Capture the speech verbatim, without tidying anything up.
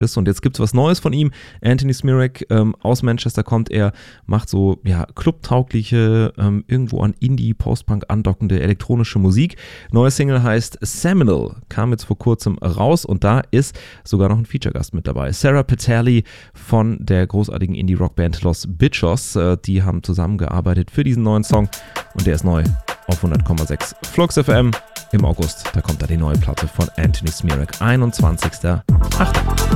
ist. Und jetzt gibt es was Neues von ihm. Anthony Smirak, ähm, aus Manchester kommt er, macht so ja clubtaugliche, ähm, irgendwo an Indie, Post-Punk andockende elektronische Musik. Neue Single heißt Seminal, kam jetzt vor kurzem raus und da ist sogar noch ein Feature-Gast mit dabei. Sarah Petali von der großartigen Indie-Rock-Band Los Bichos, äh, die haben zusammengearbeitet für diesen neuen Song und der ist neu auf hundert Komma sechs Flux F M im August. Da kommt da die neue Platte von Anthony Smirak, einundzwanzigster achter